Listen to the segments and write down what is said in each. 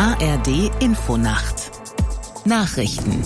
ARD Infonacht Nachrichten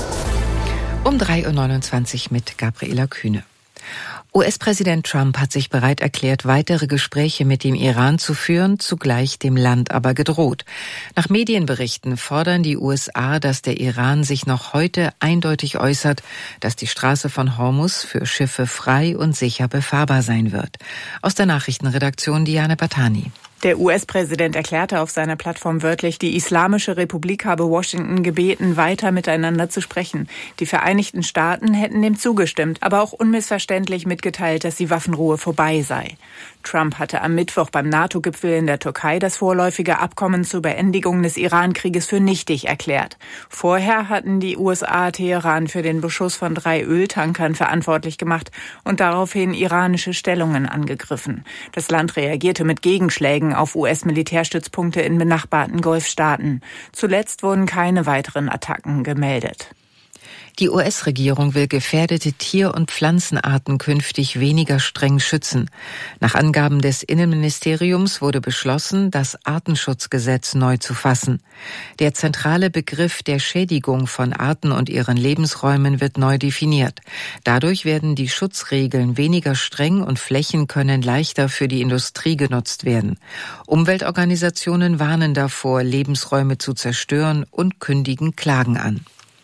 um 3:29 Uhr mit Gabriela Kühne. US-Präsident Trump hat sich bereit erklärt, weitere Gespräche mit dem Iran zu führen, zugleich dem Land aber gedroht. Nach Medienberichten fordern die USA, dass der Iran sich noch heute eindeutig äußert, dass die Straße von Hormuz für Schiffe frei und sicher befahrbar sein wird. Aus der Nachrichtenredaktion Diane Batani. Der US-Präsident erklärte auf seiner Plattform wörtlich, die Islamische Republik habe Washington gebeten, weiter miteinander zu sprechen. Die Vereinigten Staaten hätten dem zugestimmt, aber auch unmissverständlich mitgeteilt, dass die Waffenruhe vorbei sei. Trump hatte am Mittwoch beim NATO-Gipfel in der Türkei das vorläufige Abkommen zur Beendigung des Iran-Krieges für nichtig erklärt. Vorher hatten die USA Teheran für den Beschuss von 3 Öltankern verantwortlich gemacht und daraufhin iranische Stellungen angegriffen. Das Land reagierte mit Gegenschlägen auf US-Militärstützpunkte in benachbarten Golfstaaten. Zuletzt wurden keine weiteren Attacken gemeldet. Die US-Regierung will gefährdete Tier- und Pflanzenarten künftig weniger streng schützen. Nach Angaben des Innenministeriums wurde beschlossen, das Artenschutzgesetz neu zu fassen. Der zentrale Begriff der Schädigung von Arten und ihren Lebensräumen wird neu definiert. Dadurch werden die Schutzregeln weniger streng und Flächen können leichter für die Industrie genutzt werden. Umweltorganisationen warnen davor, Lebensräume zu zerstören und kündigen Klagen an.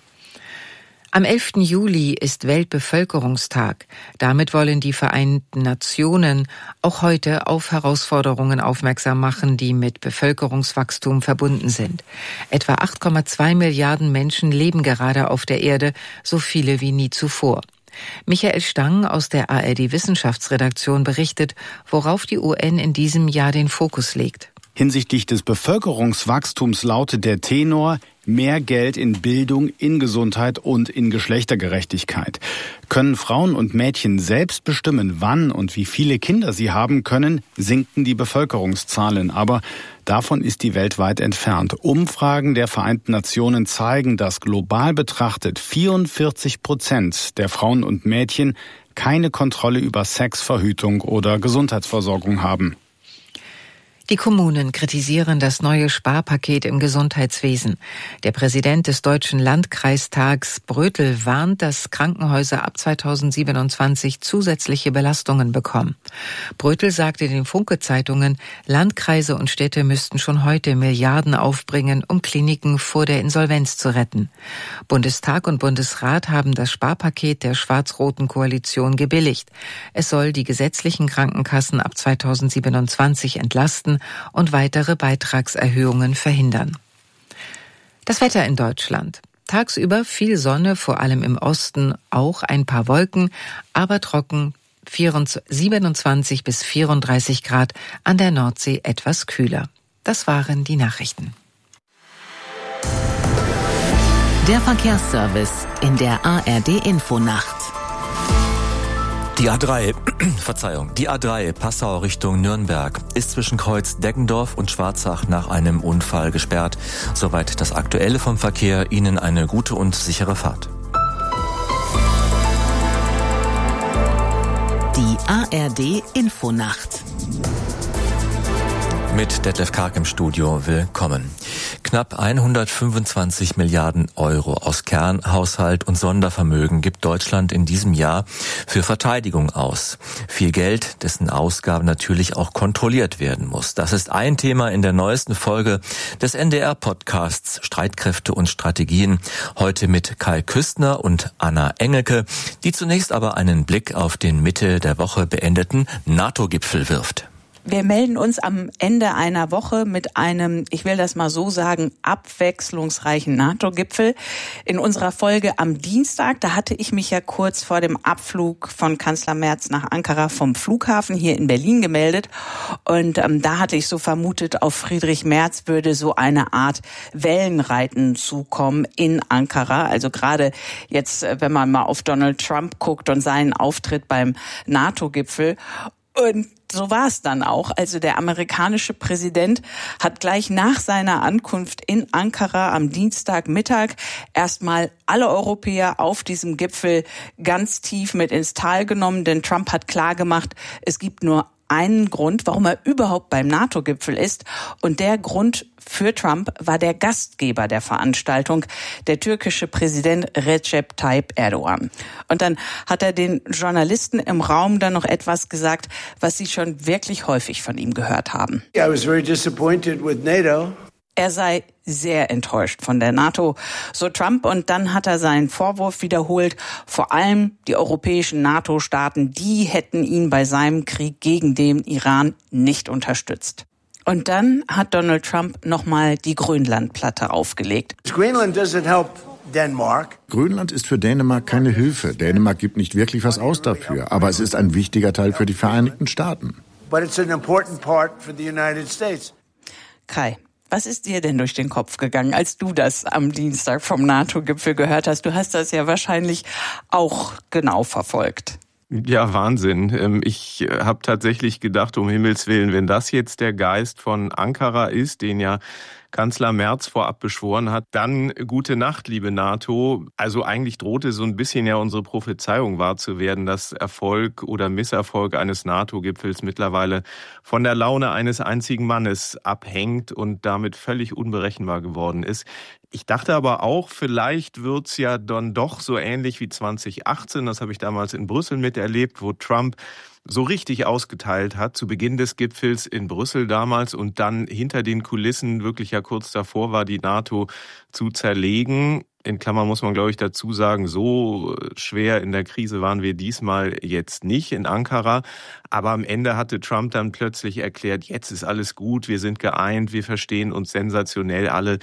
Am 11. Juli ist Weltbevölkerungstag. Damit wollen die Vereinten Nationen auch heute auf Herausforderungen aufmerksam machen, die mit Bevölkerungswachstum verbunden sind. Etwa 8,2 Milliarden Menschen leben gerade auf der Erde, so viele wie nie zuvor. Michael Stang aus der ARD Wissenschaftsredaktion berichtet, worauf die UN in diesem Jahr den Fokus legt. Hinsichtlich des Bevölkerungswachstums lautet der Tenor: mehr Geld in Bildung, in Gesundheit und in Geschlechtergerechtigkeit. Können Frauen und Mädchen selbst bestimmen, wann und wie viele Kinder sie haben können, sinken die Bevölkerungszahlen. Aber davon ist die Welt weit entfernt. Umfragen der Vereinten Nationen zeigen, dass global betrachtet 44% der Frauen und Mädchen keine Kontrolle über Sex, Verhütung oder Gesundheitsversorgung haben. Die Kommunen kritisieren das neue Sparpaket im Gesundheitswesen. Der Präsident des Deutschen Landkreistags Brötel warnt, dass Krankenhäuser ab 2027 zusätzliche Belastungen bekommen. Brötel sagte den Funke-Zeitungen, Landkreise und Städte müssten schon heute Milliarden aufbringen, um Kliniken vor der Insolvenz zu retten. Bundestag und Bundesrat haben das Sparpaket der schwarz-roten Koalition gebilligt. Es soll die gesetzlichen Krankenkassen ab 2027 entlasten und weitere Beitragserhöhungen verhindern. Das Wetter in Deutschland. Tagsüber viel Sonne, vor allem im Osten, auch ein paar Wolken, aber trocken, 27 bis 34 Grad, an der Nordsee etwas kühler. Das waren die Nachrichten. Der Verkehrsservice in der ARD Infonacht. Die A3 Passau Richtung Nürnberg ist zwischen Kreuz Deggendorf und Schwarzach nach einem Unfall gesperrt. Soweit das Aktuelle vom Verkehr. Ihnen eine gute und sichere Fahrt. Die ARD Infonacht. Mit Detlef Karg im Studio, willkommen. Knapp 125 Milliarden Euro aus Kernhaushalt und Sondervermögen gibt Deutschland in diesem Jahr für Verteidigung aus. Viel Geld, dessen Ausgaben natürlich auch kontrolliert werden muss. Das ist ein Thema in der neuesten Folge des NDR-Podcasts Streitkräfte und Strategien. Heute mit Kai Küstner und Anna Engelke, die zunächst aber einen Blick auf den Mitte der Woche beendeten NATO-Gipfel wirft. Wir melden uns am Ende einer Woche mit einem, ich will das mal so sagen, abwechslungsreichen NATO-Gipfel. In unserer Folge am Dienstag, da hatte ich mich ja kurz vor dem Abflug von Kanzler Merz nach Ankara vom Flughafen hier in Berlin gemeldet. Und da hatte ich so vermutet, auf Friedrich Merz würde so eine Art Wellenreiten zukommen in Ankara. Also gerade jetzt, wenn man mal auf Donald Trump guckt und seinen Auftritt beim NATO-Gipfel. Und so war es dann auch. Also der amerikanische Präsident hat gleich nach seiner Ankunft in Ankara am Dienstagmittag erstmal alle Europäer auf diesem Gipfel ganz tief mit ins Tal genommen, denn Trump hat klargemacht, es gibt nur einen Grund, warum er überhaupt beim NATO-Gipfel ist. Und der Grund für Trump war der Gastgeber der Veranstaltung, der türkische Präsident Recep Tayyip Erdogan. Und dann hat er den Journalisten im Raum dann noch etwas gesagt, was sie schon wirklich häufig von ihm gehört haben. I was very disappointed with NATO. Er sei sehr enttäuscht von der NATO, so Trump. Und dann hat er seinen Vorwurf wiederholt. Vor allem die europäischen NATO-Staaten, die hätten ihn bei seinem Krieg gegen den Iran nicht unterstützt. Und dann hat Donald Trump nochmal die Grönlandplatte aufgelegt. Greenland doesn't help Denmark. Grönland ist für Dänemark keine Hilfe. Dänemark gibt nicht wirklich was aus dafür. Aber es ist ein wichtiger Teil für die Vereinigten Staaten. But it's an important part for the United States. Kai, was ist dir denn durch den Kopf gegangen, als du das am Dienstag vom NATO-Gipfel gehört hast? Du hast das ja wahrscheinlich auch genau verfolgt. Ja, Wahnsinn. Ich habe tatsächlich gedacht, um Himmels Willen, wenn das jetzt der Geist von Ankara ist, den ja Kanzler Merz vorab beschworen hat, dann gute Nacht, liebe NATO. Also eigentlich drohte so ein bisschen ja unsere Prophezeiung wahr zu werden, dass Erfolg oder Misserfolg eines NATO-Gipfels mittlerweile von der Laune eines einzigen Mannes abhängt und damit völlig unberechenbar geworden ist. Ich dachte aber auch, vielleicht wird's ja dann doch so ähnlich wie 2018, das habe ich damals in Brüssel miterlebt, wo Trump so richtig ausgeteilt hat, zu Beginn des Gipfels in Brüssel damals und dann hinter den Kulissen wirklich ja kurz davor war, die NATO zu zerlegen. In Klammern muss man, glaube ich, dazu sagen, so schwer in der Krise waren wir diesmal jetzt nicht in Ankara. Aber am Ende hatte Trump dann plötzlich erklärt, jetzt ist alles gut, wir sind geeint, wir verstehen uns sensationell alle.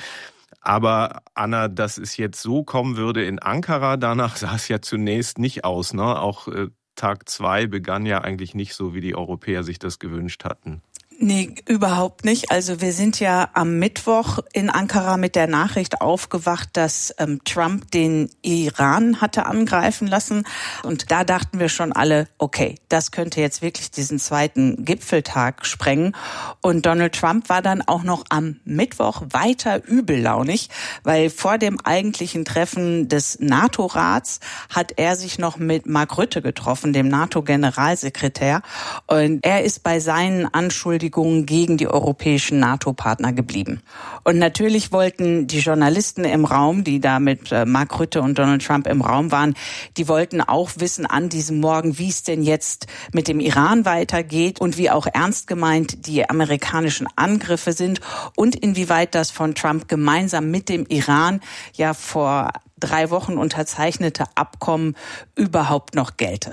Aber Anna, dass es jetzt so kommen würde in Ankara, danach sah es ja zunächst nicht aus, ne? Auch Tag 2 begann ja eigentlich nicht so, wie die Europäer sich das gewünscht hatten. Nee, überhaupt nicht. Also wir sind ja am Mittwoch in Ankara mit der Nachricht aufgewacht, dass Trump den Iran hatte angreifen lassen. Und da dachten wir schon alle, okay, das könnte jetzt wirklich diesen zweiten Gipfeltag sprengen. Und Donald Trump war dann auch noch am Mittwoch weiter übellaunig, weil vor dem eigentlichen Treffen des NATO-Rats hat er sich noch mit Mark Rutte getroffen, dem NATO-Generalsekretär. Und er ist bei seinen Anschuldigungen gegen die europäischen NATO-Partner geblieben. Und natürlich wollten die Journalisten im Raum, die da mit Mark Rutte und Donald Trump im Raum waren, die wollten auch wissen an diesem Morgen, wie es denn jetzt mit dem Iran weitergeht und wie auch ernst gemeint die amerikanischen Angriffe sind und inwieweit das von Trump gemeinsam mit dem Iran ja vor 3 Wochen unterzeichnete Abkommen überhaupt noch gelte.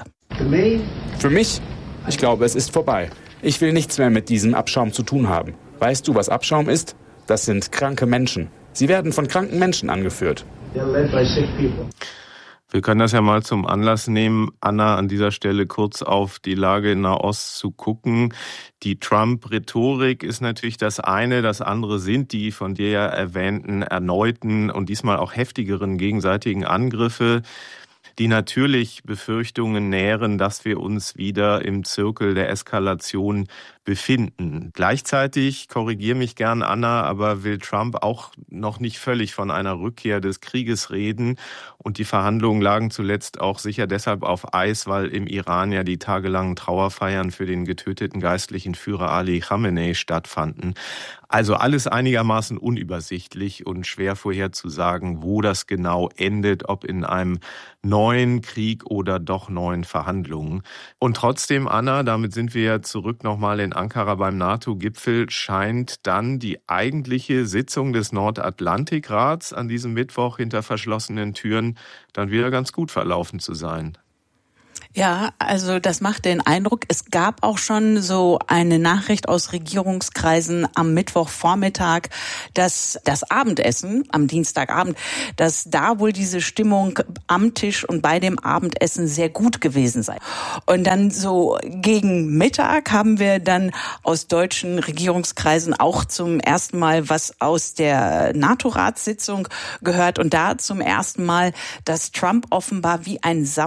Für mich, ich glaube, es ist vorbei. Ich will nichts mehr mit diesem Abschaum zu tun haben. Weißt du, was Abschaum ist? Das sind kranke Menschen. Sie werden von kranken Menschen angeführt. Wir können das ja mal zum Anlass nehmen, Anna, an dieser Stelle kurz auf die Lage in Nahost zu gucken. Die Trump-Rhetorik ist natürlich das eine. Das andere sind die von dir ja erwähnten erneuten und diesmal auch heftigeren gegenseitigen Angriffe, die natürlich Befürchtungen nähren, dass wir uns wieder im Zirkel der Eskalation befinden. Gleichzeitig, korrigiere mich gern, Anna, aber will Trump auch noch nicht völlig von einer Rückkehr des Krieges reden. Und die Verhandlungen lagen zuletzt auch sicher deshalb auf Eis, weil im Iran ja die tagelangen Trauerfeiern für den getöteten geistlichen Führer Ali Khamenei stattfanden. Also alles einigermaßen unübersichtlich und schwer vorherzusagen, wo das genau endet, ob in einem neuen Krieg oder doch neuen Verhandlungen. Und trotzdem, Anna, damit sind wir ja zurück nochmal in Ankara beim NATO-Gipfel, scheint dann die eigentliche Sitzung des Nordatlantikrats an diesem Mittwoch hinter verschlossenen Türen dann wieder ganz gut verlaufen zu sein. Ja, also das macht den Eindruck, es gab auch schon so eine Nachricht aus Regierungskreisen am Mittwochvormittag, dass das Abendessen am Dienstagabend, dass da wohl diese Stimmung am Tisch und bei dem Abendessen sehr gut gewesen sei. Und dann so gegen Mittag haben wir dann aus deutschen Regierungskreisen auch zum ersten Mal was aus der NATO-Ratssitzung gehört und da zum ersten Mal, dass Trump offenbar wie ein Samtpferd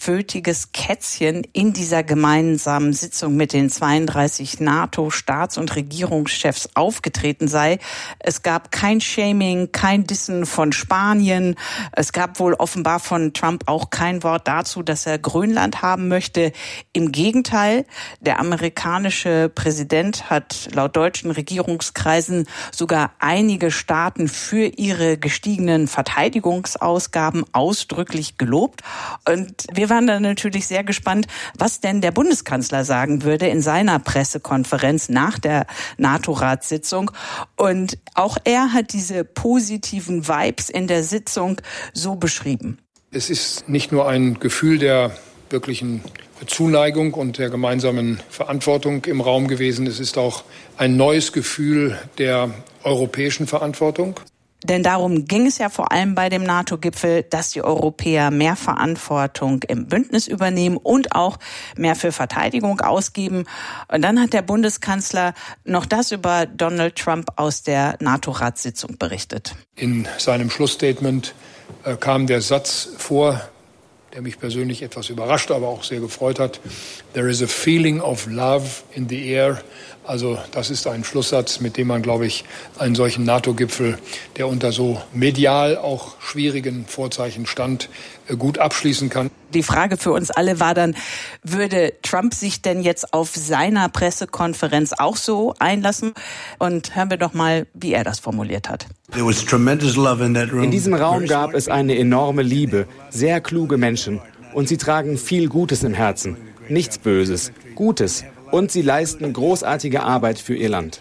mehrstündiges Kätzchen in dieser gemeinsamen Sitzung mit den 32 NATO-Staats- und Regierungschefs aufgetreten sei. Es gab kein Shaming, kein Dissen von Spanien. Es gab wohl offenbar von Trump auch kein Wort dazu, dass er Grönland haben möchte. Im Gegenteil, der amerikanische Präsident hat laut deutschen Regierungskreisen sogar einige Staaten für ihre gestiegenen Verteidigungsausgaben ausdrücklich gelobt. Und wir waren dann natürlich sehr gespannt, was denn der Bundeskanzler sagen würde in seiner Pressekonferenz nach der NATO-Ratssitzung. Und auch er hat diese positiven Vibes in der Sitzung so beschrieben. Es ist nicht nur ein Gefühl der wirklichen Zuneigung und der gemeinsamen Verantwortung im Raum gewesen. Es ist auch ein neues Gefühl der europäischen Verantwortung. Denn darum ging es ja vor allem bei dem NATO-Gipfel, dass die Europäer mehr Verantwortung im Bündnis übernehmen und auch mehr für Verteidigung ausgeben. Und dann hat der Bundeskanzler noch das über Donald Trump aus der NATO-Ratssitzung berichtet. In seinem Schlussstatement kam der Satz vor, der mich persönlich etwas überrascht, aber auch sehr gefreut hat. There is a feeling of love in the air. Also das ist ein Schlusssatz, mit dem man, glaube ich, einen solchen NATO-Gipfel, der unter so medial auch schwierigen Vorzeichen stand, gut abschließen kann. Die Frage für uns alle war dann, würde Trump sich denn jetzt auf seiner Pressekonferenz auch so einlassen? Und hören wir doch mal, wie er das formuliert hat. In diesem Raum gab es eine enorme Liebe, sehr kluge Menschen. Und sie tragen viel Gutes im Herzen. Nichts Böses, Gutes. Und sie leisten großartige Arbeit für ihr Land.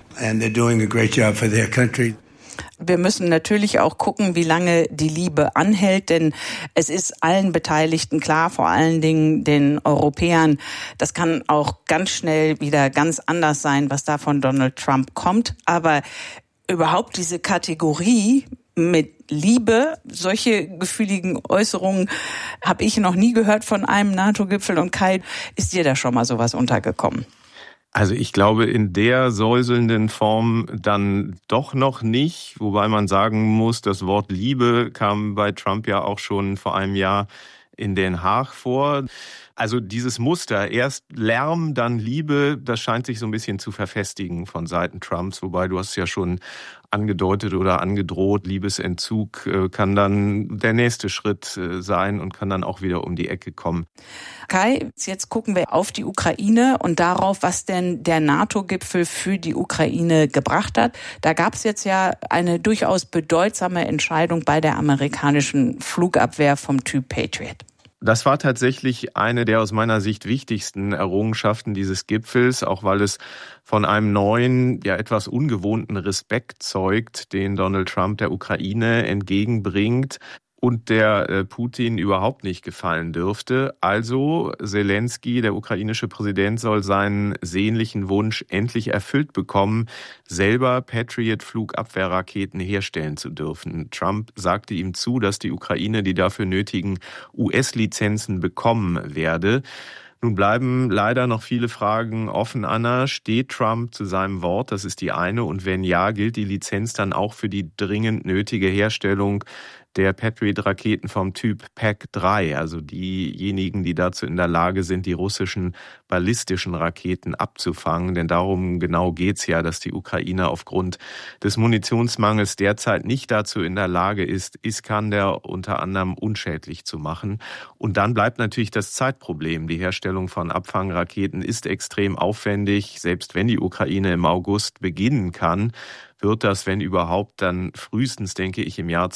Wir müssen natürlich auch gucken, wie lange die Liebe anhält, denn es ist allen Beteiligten klar, vor allen Dingen den Europäern, das kann auch ganz schnell wieder ganz anders sein, was da von Donald Trump kommt. Aber überhaupt diese Kategorie mit Liebe, solche gefühligen Äußerungen habe ich noch nie gehört von einem NATO-Gipfel. Und Kai, ist dir da schon mal sowas untergekommen? Also ich glaube in der säuselnden Form dann doch noch nicht, wobei man sagen muss, das Wort Liebe kam bei Trump ja auch schon vor einem Jahr in Den Haag vor. Also dieses Muster, erst Lärm, dann Liebe, das scheint sich so ein bisschen zu verfestigen von Seiten Trumps, wobei du hast es ja schon angedeutet oder angedroht, Liebesentzug kann dann der nächste Schritt sein und kann dann auch wieder um die Ecke kommen. Kai, jetzt gucken wir auf die Ukraine und darauf, was denn der NATO-Gipfel für die Ukraine gebracht hat. Da gab es jetzt ja eine durchaus bedeutsame Entscheidung bei der amerikanischen Flugabwehr vom Typ Patriot. Das war tatsächlich eine der aus meiner Sicht wichtigsten Errungenschaften dieses Gipfels, auch weil es von einem neuen, ja etwas ungewohnten Respekt zeugt, den Donald Trump der Ukraine entgegenbringt und der Putin überhaupt nicht gefallen dürfte. Also Selenskyj, der ukrainische Präsident, soll seinen sehnlichen Wunsch endlich erfüllt bekommen, selber Patriot-Flugabwehrraketen herstellen zu dürfen. Trump sagte ihm zu, dass die Ukraine die dafür nötigen US-Lizenzen bekommen werde. Nun bleiben leider noch viele Fragen offen, Anna. Steht Trump zu seinem Wort? Das ist die eine. Und wenn ja, gilt die Lizenz dann auch für die dringend nötige Herstellung der Patriot-Raketen vom Typ PAC-3, also diejenigen, die dazu in der Lage sind, die russischen ballistischen Raketen abzufangen. Denn darum genau geht's ja, dass die Ukraine aufgrund des Munitionsmangels derzeit nicht dazu in der Lage ist, Iskander unter anderem unschädlich zu machen. Und dann bleibt natürlich das Zeitproblem. Die Herstellung von Abfangraketen ist extrem aufwendig. Selbst wenn die Ukraine im August beginnen kann, wird das, wenn überhaupt, dann frühestens, denke ich, im Jahr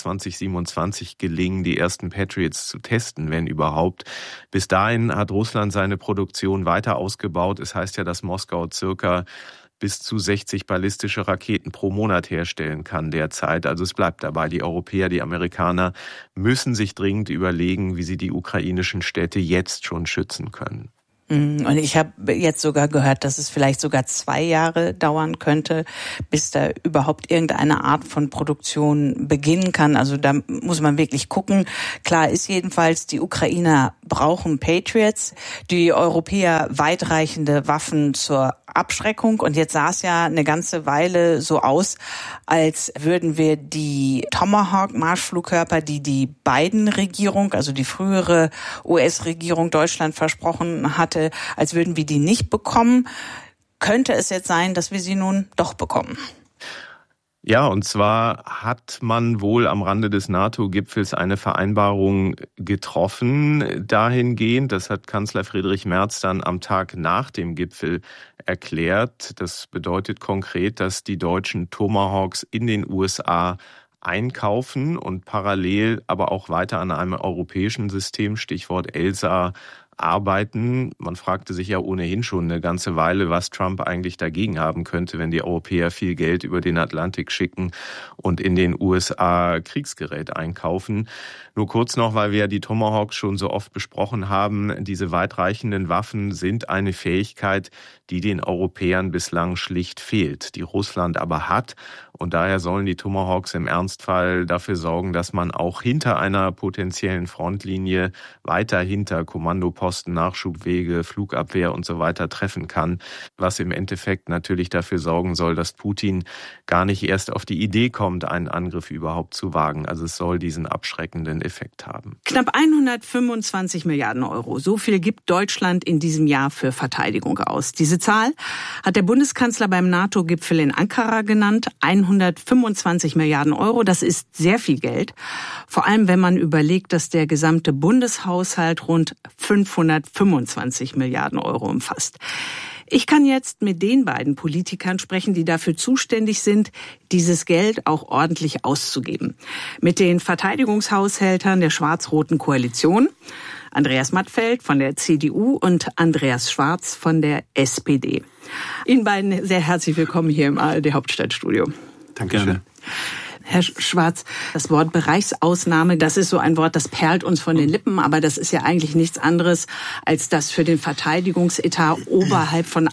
2027 gelingen, die ersten Patriots zu testen, wenn überhaupt. Bis dahin hat Russland seine Produktion weiter ausgebaut. Es heißt ja, dass Moskau circa bis zu 60 ballistische Raketen pro Monat herstellen kann derzeit. Also es bleibt dabei, die Europäer, die Amerikaner müssen sich dringend überlegen, wie sie die ukrainischen Städte jetzt schon schützen können. Und ich habe jetzt sogar gehört, dass es vielleicht sogar 2 Jahre dauern könnte, bis da überhaupt irgendeine Art von Produktion beginnen kann. Also da muss man wirklich gucken. Klar ist jedenfalls, die Ukrainer brauchen Patriots, die Europäer weitreichende Waffen zur Abschreckung. Und jetzt sah es ja eine ganze Weile so aus, als würden wir die Tomahawk-Marschflugkörper, die die Biden-Regierung, also die frühere US-Regierung Deutschland versprochen hatte, als würden wir die nicht bekommen. Könnte es jetzt sein, dass wir sie nun doch bekommen? Ja, und zwar hat man wohl am Rande des NATO-Gipfels eine Vereinbarung getroffen dahingehend. Das hat Kanzler Friedrich Merz dann am Tag nach dem Gipfel erklärt. Das bedeutet konkret, dass die deutschen Tomahawks in den USA einkaufen und parallel aber auch weiter an einem europäischen System, Stichwort ELSA, arbeiten. Man fragte sich ja ohnehin schon eine ganze Weile, was Trump eigentlich dagegen haben könnte, wenn die Europäer viel Geld über den Atlantik schicken und in den USA Kriegsgerät einkaufen. Nur kurz noch, weil wir die Tomahawks schon so oft besprochen haben, diese weitreichenden Waffen sind eine Fähigkeit, die den Europäern bislang schlicht fehlt, die Russland aber hat. Und daher sollen die Tomahawks im Ernstfall dafür sorgen, dass man auch hinter einer potenziellen Frontlinie weiter hinter Kommandoposten, Nachschubwege, Flugabwehr und so weiter treffen kann, was im Endeffekt natürlich dafür sorgen soll, dass Putin gar nicht erst auf die Idee kommt, einen Angriff überhaupt zu wagen. Also es soll diesen abschreckenden Effekt haben. Knapp 125 Milliarden Euro. So viel gibt Deutschland in diesem Jahr für Verteidigung aus. Diese Zahl hat der Bundeskanzler beim NATO-Gipfel in Ankara genannt. 125 Milliarden Euro, das ist sehr viel Geld. Vor allem, wenn man überlegt, dass der gesamte Bundeshaushalt rund 525 Milliarden Euro umfasst. Ich kann jetzt mit den beiden Politikern sprechen, die dafür zuständig sind, dieses Geld auch ordentlich auszugeben. Mit den Verteidigungshaushältern der schwarz-roten Koalition, Andreas Mattfeld von der CDU und Andreas Schwarz von der SPD. Ihnen beiden sehr herzlich willkommen hier im ARD Hauptstadtstudio. Danke schön. Herr Schwarz, das Wort Bereichsausnahme, das ist so ein Wort, das perlt uns von den Lippen, aber das ist ja eigentlich nichts anderes, als dass für den Verteidigungsetat oberhalb von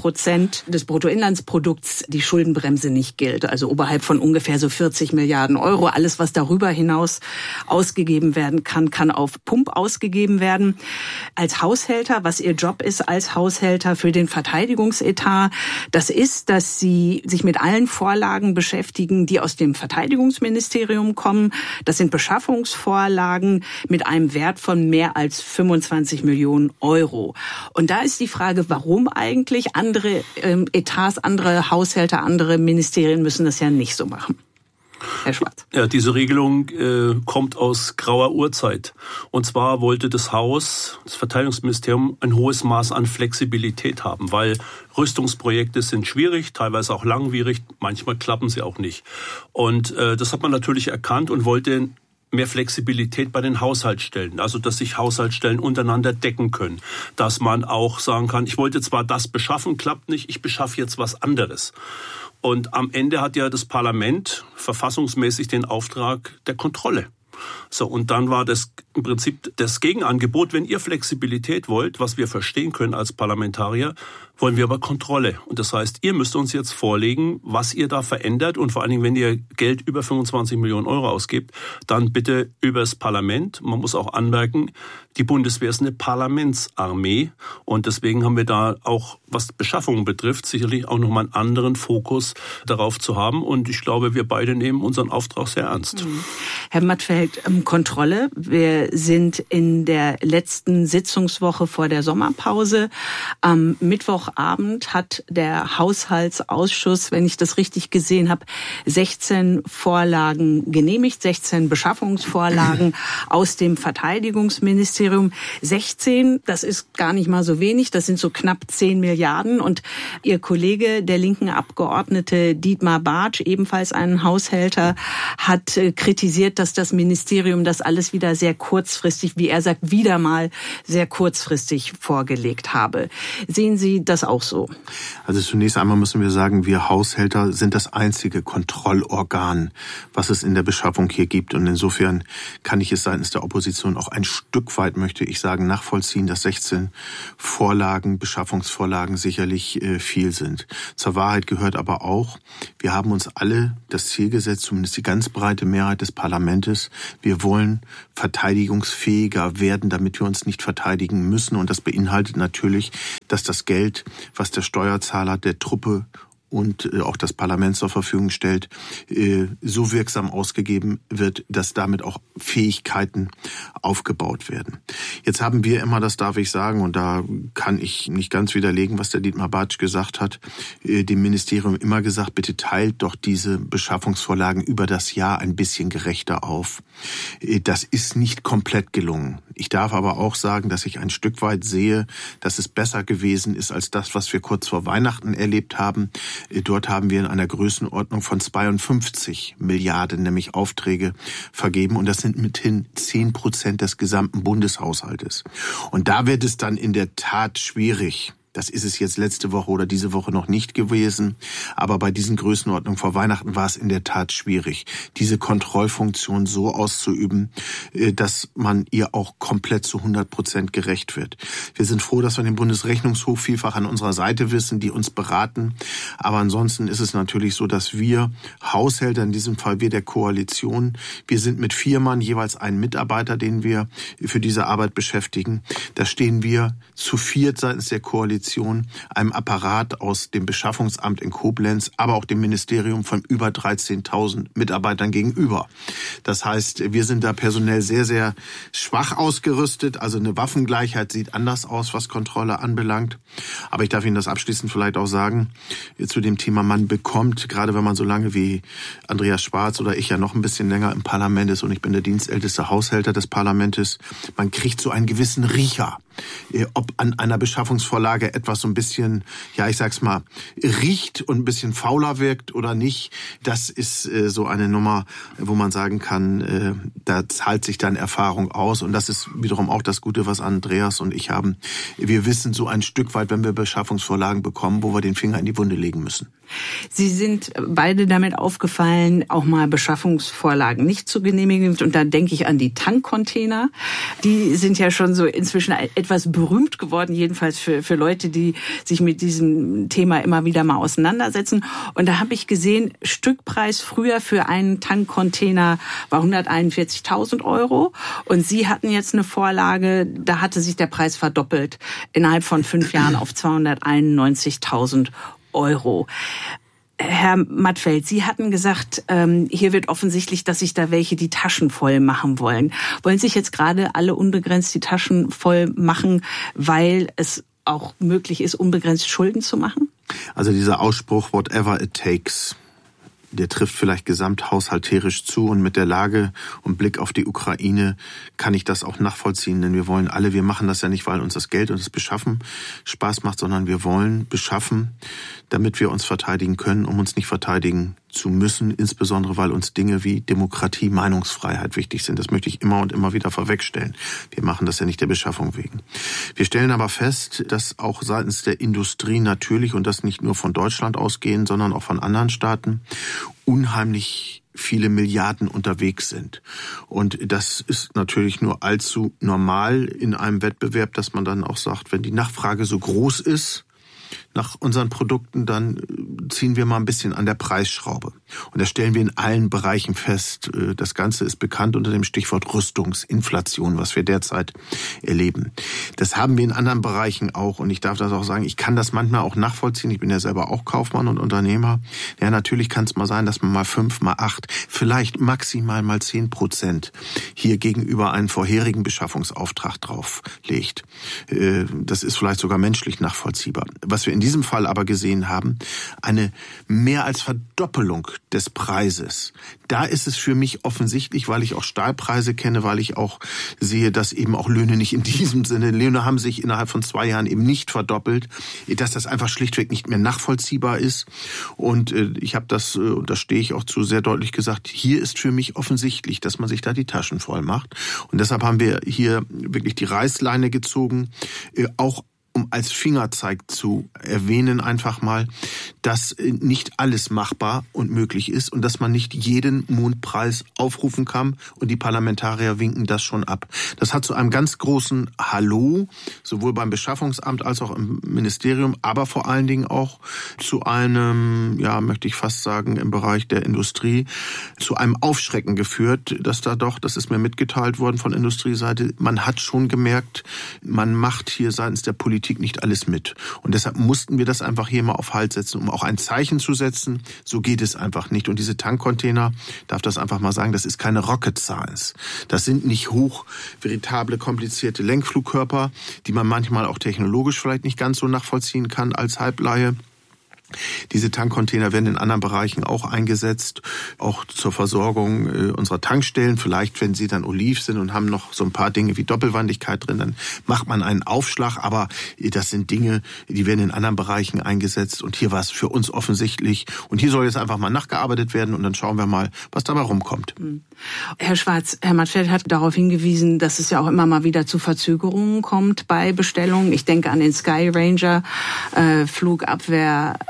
1% des Bruttoinlandsprodukts die Schuldenbremse nicht gilt. Also oberhalb von ungefähr so 40 Milliarden Euro. Alles, was darüber hinaus ausgegeben werden kann, kann auf Pump ausgegeben werden. Als Haushälter, was Ihr Job ist als Haushälter für den Verteidigungsetat, das ist, dass Sie sich mit allen Vorlagen beschäftigen, die aus dem Verteidigungsministerium kommen. Das sind Beschaffungsvorlagen mit einem Wert von mehr als 25 Millionen Euro. Und da ist die Frage, warum eigentlich? Andere Etats, andere Haushälter, andere Ministerien müssen das ja nicht so machen. Herr Schwarz. Ja, diese Regelung kommt aus grauer Urzeit. Und zwar wollte das Verteidigungsministerium, ein hohes Maß an Flexibilität haben, weil Rüstungsprojekte sind schwierig, teilweise auch langwierig, manchmal klappen sie auch nicht. Und das hat man natürlich erkannt und wollte mehr Flexibilität bei den Haushaltsstellen, also dass sich Haushaltsstellen untereinander decken können, dass man auch sagen kann, ich wollte zwar das beschaffen, klappt nicht, ich beschaffe jetzt was anderes. Und am Ende hat ja das Parlament verfassungsmäßig den Auftrag der Kontrolle. So, und dann war das im Prinzip das Gegenangebot, wenn ihr Flexibilität wollt, was wir verstehen können als Parlamentarier, wollen wir aber Kontrolle. Und das heißt, ihr müsst uns jetzt vorlegen, was ihr da verändert und vor allen Dingen, wenn ihr Geld über 25 Millionen Euro ausgibt, dann bitte übers Parlament. Man muss auch anmerken, die Bundeswehr ist eine Parlamentsarmee und deswegen haben wir da auch, was Beschaffungen betrifft, sicherlich auch nochmal einen anderen Fokus darauf zu haben und ich glaube, wir beide nehmen unseren Auftrag sehr ernst. Herr Mattfeld, Kontrolle. Wir sind in der letzten Sitzungswoche vor der Sommerpause. Am Mittwochabend hat der Haushaltsausschuss, wenn ich das richtig gesehen habe, 16 Vorlagen genehmigt, 16 Beschaffungsvorlagen aus dem Verteidigungsministerium. 16, das ist gar nicht mal so wenig, das sind so knapp 10 Milliarden Milliarden. Und Ihr Kollege, der linken Abgeordnete Dietmar Bartsch, ebenfalls ein Haushälter, hat kritisiert, dass das Ministerium das alles wieder sehr kurzfristig, wie er sagt, wieder mal sehr kurzfristig vorgelegt habe. Sehen Sie das auch so? Also zunächst einmal müssen wir sagen, wir Haushälter sind das einzige Kontrollorgan, was es in der Beschaffung hier gibt. Und insofern kann ich es seitens der Opposition auch ein Stück weit, möchte ich sagen, nachvollziehen, dass 16 Vorlagen, Beschaffungsvorlagen sicherlich viel sind. Zur Wahrheit gehört aber auch, wir haben uns alle das Ziel gesetzt, zumindest die ganz breite Mehrheit des Parlaments, wir wollen verteidigungsfähiger werden, damit wir uns nicht verteidigen müssen. Und das beinhaltet natürlich, dass das Geld, was der Steuerzahler der Truppe und auch das Parlament zur Verfügung stellt, so wirksam ausgegeben wird, dass damit auch Fähigkeiten aufgebaut werden. Jetzt haben wir immer, das darf ich sagen, und da kann ich nicht ganz widerlegen, was der Dietmar Bartsch gesagt hat, dem Ministerium immer gesagt, bitte teilt doch diese Beschaffungsvorlagen über das Jahr ein bisschen gerechter auf. Das ist nicht komplett gelungen. Ich darf aber auch sagen, dass ich ein Stück weit sehe, dass es besser gewesen ist als das, was wir kurz vor Weihnachten erlebt haben. Dort haben wir in einer Größenordnung von 52 Milliarden nämlich Aufträge vergeben und das sind mithin 10% des gesamten Bundeshaushaltes. Und da wird es dann in der Tat schwierig. Das ist es jetzt letzte Woche oder diese Woche noch nicht gewesen. Aber bei diesen Größenordnungen vor Weihnachten war es in der Tat schwierig, diese Kontrollfunktion so auszuüben, dass man ihr auch komplett zu 100% gerecht wird. Wir sind froh, dass wir den Bundesrechnungshof vielfach an unserer Seite wissen, die uns beraten. Aber ansonsten ist es natürlich so, dass wir Haushälter, in diesem Fall wir der Koalition, wir sind mit 4 Mann jeweils einen Mitarbeiter, den wir für diese Arbeit beschäftigen. Da stehen wir zu 4 seitens der Koalition einem Apparat aus dem Beschaffungsamt in Koblenz, aber auch dem Ministerium von über 13.000 Mitarbeitern gegenüber. Das heißt, wir sind da personell sehr, sehr schwach ausgerüstet. Also eine Waffengleichheit sieht anders aus, was Kontrolle anbelangt. Aber ich darf Ihnen das abschließend vielleicht auch sagen, zu dem Thema, man bekommt, gerade wenn man so lange wie Andreas Schwarz oder ich ja noch ein bisschen länger im Parlament ist und ich bin der dienstälteste Haushälter des Parlaments, man kriegt so einen gewissen Riecher, ob an einer Beschaffungsvorlage etwas so ein bisschen, ja, ich sag's mal, riecht und ein bisschen fauler wirkt oder nicht. Das ist so eine Nummer, wo man sagen kann, da zahlt sich dann Erfahrung aus. Und das ist wiederum auch das Gute, was Andreas und ich haben. Wir wissen so ein Stück weit, wenn wir Beschaffungsvorlagen bekommen, wo wir den Finger in die Wunde legen müssen. Sie sind beide damit aufgefallen, auch mal Beschaffungsvorlagen nicht zu genehmigen. Und da denke ich an die Tankcontainer. Die sind ja schon so inzwischen etwas berühmt geworden, jedenfalls für Leute, die sich mit diesem Thema immer wieder mal auseinandersetzen. Und da habe ich gesehen, Stückpreis früher für einen Tankcontainer war 141.000 €. Und Sie hatten jetzt eine Vorlage, da hatte sich der Preis verdoppelt. Innerhalb von 5 Jahren auf 291.000 €. Herr Mattfeld, Sie hatten gesagt, hier wird offensichtlich, dass sich da welche die Taschen voll machen wollen. Wollen sich jetzt gerade alle unbegrenzt die Taschen voll machen, weil es auch möglich ist, unbegrenzt Schulden zu machen? Also dieser Ausspruch, whatever it takes, der trifft vielleicht gesamthaushalterisch zu und mit der Lage und Blick auf die Ukraine kann ich das auch nachvollziehen, denn wir wollen alle, wir machen das ja nicht, weil uns das Geld und das Beschaffen Spaß macht, sondern wir wollen beschaffen, damit wir uns verteidigen können, um uns nicht verteidigen zu müssen, insbesondere weil uns Dinge wie Demokratie, Meinungsfreiheit wichtig sind. Das möchte ich immer und immer wieder vorwegstellen. Wir machen das ja nicht der Beschaffung wegen. Wir stellen aber fest, dass auch seitens der Industrie natürlich, und das nicht nur von Deutschland ausgehend, sondern auch von anderen Staaten, unheimlich viele Milliarden unterwegs sind. Und das ist natürlich nur allzu normal in einem Wettbewerb, dass man dann auch sagt, wenn die Nachfrage so groß ist nach unseren Produkten, dann ziehen wir mal ein bisschen an der Preisschraube. Und das stellen wir in allen Bereichen fest. Das Ganze ist bekannt unter dem Stichwort Rüstungsinflation, was wir derzeit erleben. Das haben wir in anderen Bereichen auch. Und ich darf das auch sagen, ich kann das manchmal auch nachvollziehen. Ich bin ja selber auch Kaufmann und Unternehmer. Ja, natürlich kann es mal sein, dass man mal 5, mal 8, vielleicht maximal mal 10% hier gegenüber einen vorherigen Beschaffungsauftrag drauflegt. Das ist vielleicht sogar menschlich nachvollziehbar. Was wir in in diesem Fall aber gesehen haben, eine mehr als Verdoppelung des Preises. Da ist es für mich offensichtlich, weil ich auch Stahlpreise kenne, weil ich auch sehe, dass eben auch Löhne nicht in diesem Sinne, Löhne haben sich innerhalb von 2 Jahren eben nicht verdoppelt, dass das einfach schlichtweg nicht mehr nachvollziehbar ist. Und ich habe das, und da stehe ich auch zu, sehr deutlich gesagt, hier ist für mich offensichtlich, dass man sich da die Taschen voll macht. Und deshalb haben wir hier wirklich die Reißleine gezogen, auch um als Fingerzeig zu erwähnen einfach mal, dass nicht alles machbar und möglich ist und dass man nicht jeden Mondpreis aufrufen kann und die Parlamentarier winken das schon ab. Das hat zu einem ganz großen Hallo, sowohl beim Beschaffungsamt als auch im Ministerium, aber vor allen Dingen auch zu einem, ja, möchte ich fast sagen, im Bereich der Industrie, zu einem Aufschrecken geführt, dass da doch, das ist mir mitgeteilt worden von Industrieseite, man hat schon gemerkt, man macht hier seitens der Politik nicht alles mit. Und deshalb mussten wir das einfach hier mal auf Halt setzen, um auch ein Zeichen zu setzen. So geht es einfach nicht. Und diese Tankcontainer, darf das einfach mal sagen, das ist keine Rocket Science. Das sind nicht hoch veritable, komplizierte Lenkflugkörper, die man manchmal auch technologisch vielleicht nicht ganz so nachvollziehen kann als Halblaie. Diese Tankcontainer werden in anderen Bereichen auch eingesetzt, auch zur Versorgung unserer Tankstellen. Vielleicht, wenn sie dann Oliv sind und haben noch so ein paar Dinge wie Doppelwandigkeit drin, dann macht man einen Aufschlag. Aber das sind Dinge, die werden in anderen Bereichen eingesetzt. Und hier war es für uns offensichtlich. Und hier soll jetzt einfach mal nachgearbeitet werden und dann schauen wir mal, was dabei rumkommt. Herr Schwarz, Herr Mattfeld hat darauf hingewiesen, dass es ja auch immer mal wieder zu Verzögerungen kommt bei Bestellungen. Ich denke an den Sky Ranger, Flugabwehr,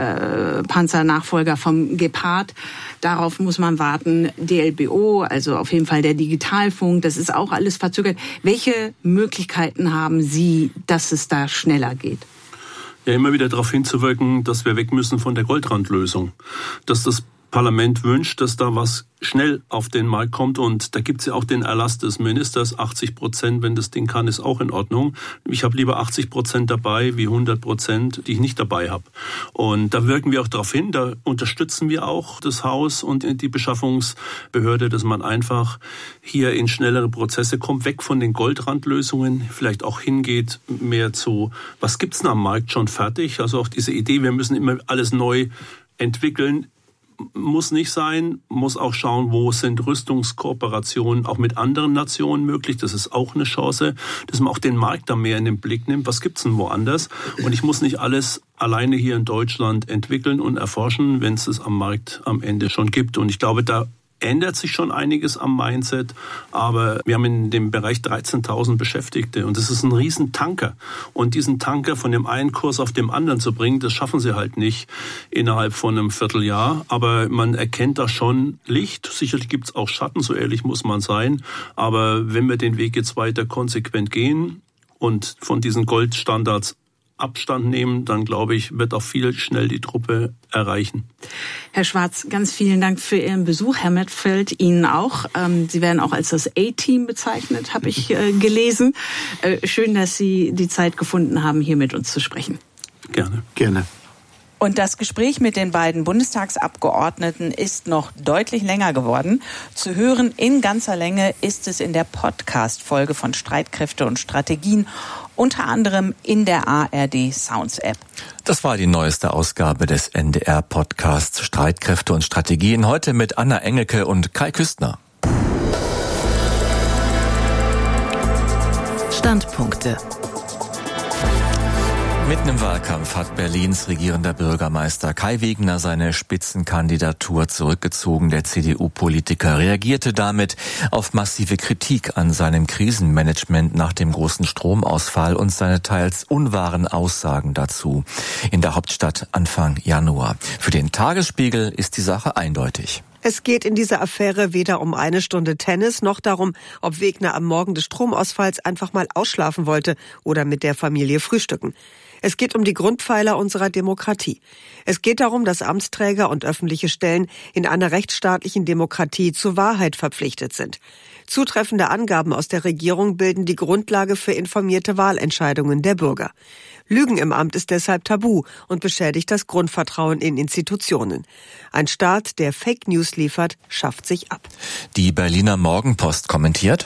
Panzernachfolger vom Gepard. Darauf muss man warten. DLBO, also auf jeden Fall der Digitalfunk, das ist auch alles verzögert. Welche Möglichkeiten haben Sie, dass es da schneller geht? Ja, immer wieder darauf hinzuwirken, dass wir weg müssen von der Goldrandlösung. Dass das Parlament wünscht, dass da was schnell auf den Markt kommt. Und da gibt es ja auch den Erlass des Ministers. 80%, wenn das Ding kann, ist auch in Ordnung. Ich habe lieber 80% dabei wie 100%, die ich nicht dabei habe. Und da wirken wir auch darauf hin. Da unterstützen wir auch das Haus und die Beschaffungsbehörde, dass man einfach hier in schnellere Prozesse kommt, weg von den Goldrandlösungen, vielleicht auch hingeht mehr zu, was gibt's denn am Markt schon fertig? Also auch diese Idee, wir müssen immer alles neu entwickeln, muss nicht sein, muss auch schauen, wo sind Rüstungskooperationen auch mit anderen Nationen möglich. Das ist auch eine Chance, dass man auch den Markt da mehr in den Blick nimmt. Was gibt's denn woanders? Und ich muss nicht alles alleine hier in Deutschland entwickeln und erforschen, wenn es am Markt am Ende schon gibt. Und ich glaube, da ändert sich schon einiges am Mindset, aber wir haben in dem Bereich 13.000 Beschäftigte und das ist ein riesen Tanker. Und diesen Tanker von dem einen Kurs auf dem anderen zu bringen, das schaffen sie halt nicht innerhalb von einem Vierteljahr. Aber man erkennt da schon Licht. Sicherlich gibt es auch Schatten, so ehrlich muss man sein. Aber wenn wir den Weg jetzt weiter konsequent gehen und von diesen Goldstandards Abstand nehmen, dann glaube ich, wird auch viel schnell die Truppe erreichen. Herr Schwarz, ganz vielen Dank für Ihren Besuch. Herr Mattfeld, Ihnen auch. Sie werden auch als das A-Team bezeichnet, habe ich gelesen. Schön, dass Sie die Zeit gefunden haben, hier mit uns zu sprechen. Gerne. Gerne. Und das Gespräch mit den beiden Bundestagsabgeordneten ist noch deutlich länger geworden. Zu hören in ganzer Länge ist es in der Podcast-Folge von Streitkräfte und Strategien, unter anderem in der ARD Sounds App. Das war die neueste Ausgabe des NDR-Podcasts Streitkräfte und Strategien. Heute mit Anna Engelke und Kai Küstner. Standpunkte. Mitten im Wahlkampf hat Berlins regierender Bürgermeister Kai Wegner seine Spitzenkandidatur zurückgezogen. Der CDU-Politiker reagierte damit auf massive Kritik an seinem Krisenmanagement nach dem großen Stromausfall und seine teils unwahren Aussagen dazu in der Hauptstadt Anfang Januar. Für den Tagesspiegel ist die Sache eindeutig. Es geht in dieser Affäre weder um eine Stunde Tennis noch darum, ob Wegner am Morgen des Stromausfalls einfach mal ausschlafen wollte oder mit der Familie frühstücken. Es geht um die Grundpfeiler unserer Demokratie. Es geht darum, dass Amtsträger und öffentliche Stellen in einer rechtsstaatlichen Demokratie zur Wahrheit verpflichtet sind. Zutreffende Angaben aus der Regierung bilden die Grundlage für informierte Wahlentscheidungen der Bürger. Lügen im Amt ist deshalb tabu und beschädigt das Grundvertrauen in Institutionen. Ein Staat, der Fake News liefert, schafft sich ab. Die Berliner Morgenpost kommentiert: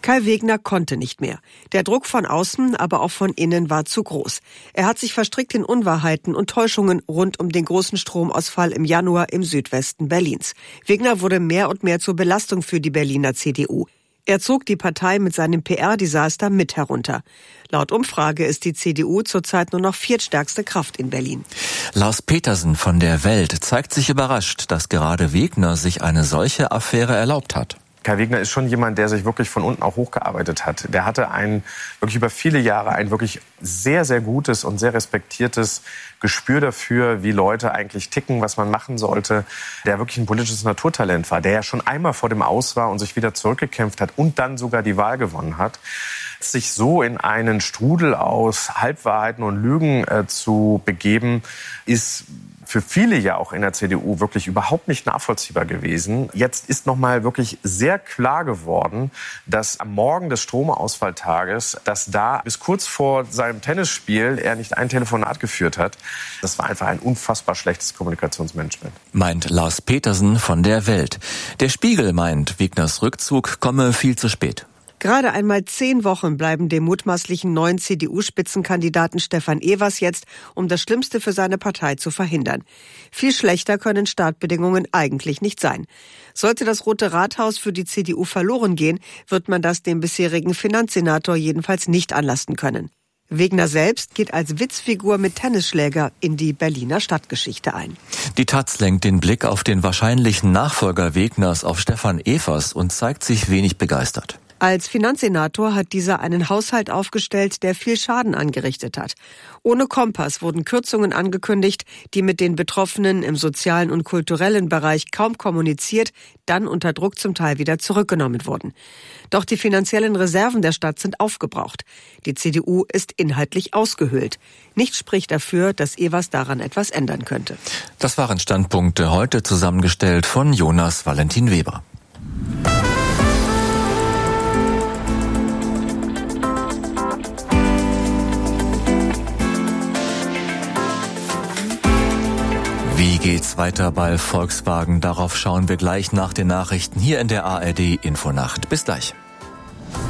Kai Wegner konnte nicht mehr. Der Druck von außen, aber auch von innen war zu groß. Er hat sich verstrickt in Unwahrheiten und Täuschungen rund um den großen Stromausfall im Januar im Südwesten Berlins. Wegner wurde mehr und mehr zur Belastung für die Berliner CDU. Er zog die Partei mit seinem PR-Desaster mit herunter. Laut Umfrage ist die CDU zurzeit nur noch viertstärkste Kraft in Berlin. Lars Petersen von der Welt zeigt sich überrascht, dass gerade Wegner sich eine solche Affäre erlaubt hat. Kai Wegner ist schon jemand, der sich wirklich von unten auch hochgearbeitet hat. Der hatte wirklich über viele Jahre ein wirklich sehr, sehr gutes und sehr respektiertes Gespür dafür, wie Leute eigentlich ticken, was man machen sollte. Der wirklich ein politisches Naturtalent war, der ja schon einmal vor dem Aus war und sich wieder zurückgekämpft hat und dann sogar die Wahl gewonnen hat. Sich so in einen Strudel aus Halbwahrheiten und Lügen zu begeben, ist für viele ja auch in der CDU wirklich überhaupt nicht nachvollziehbar gewesen. Jetzt ist noch mal wirklich sehr klar geworden, dass am Morgen des Stromausfalltages, dass da bis kurz vor seinem Tennisspiel er nicht ein Telefonat geführt hat. Das war einfach ein unfassbar schlechtes Kommunikationsmanagement. Meint Lars Petersen von der Welt. Der Spiegel meint, Wegners Rückzug komme viel zu spät. Gerade einmal 10 Wochen bleiben dem mutmaßlichen neuen CDU-Spitzenkandidaten Stefan Evers jetzt, um das Schlimmste für seine Partei zu verhindern. Viel schlechter können Startbedingungen eigentlich nicht sein. Sollte das Rote Rathaus für die CDU verloren gehen, wird man das dem bisherigen Finanzsenator jedenfalls nicht anlasten können. Wegner selbst geht als Witzfigur mit Tennisschläger in die Berliner Stadtgeschichte ein. Die taz lenkt den Blick auf den wahrscheinlichen Nachfolger Wegners auf Stefan Evers und zeigt sich wenig begeistert. Als Finanzsenator hat dieser einen Haushalt aufgestellt, der viel Schaden angerichtet hat. Ohne Kompass wurden Kürzungen angekündigt, die mit den Betroffenen im sozialen und kulturellen Bereich kaum kommuniziert, dann unter Druck zum Teil wieder zurückgenommen wurden. Doch die finanziellen Reserven der Stadt sind aufgebraucht. Die CDU ist inhaltlich ausgehöhlt. Nichts spricht dafür, dass Evers daran etwas ändern könnte. Das waren Standpunkte heute zusammengestellt von Jonas Valentin Weber. Wie geht's weiter bei Volkswagen? Darauf schauen wir gleich nach den Nachrichten hier in der ARD Infonacht. Bis gleich.